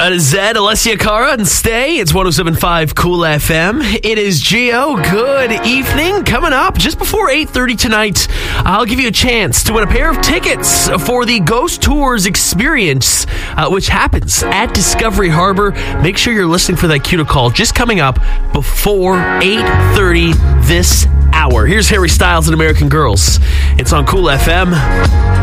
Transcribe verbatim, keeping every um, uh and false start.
Uh, Zed, Alessia Cara, and Stay. It's one oh seven point five Cool F M. It is Geo. Good evening. Coming up just before eight thirty tonight, I'll give you a chance to win a pair of tickets for the Ghost Tours experience, uh, which happens at Discovery Harbor. Make sure you're listening for that cue to call. Just coming up before eight thirty this hour. Here's Harry Styles and American Girls. It's on Cool F M.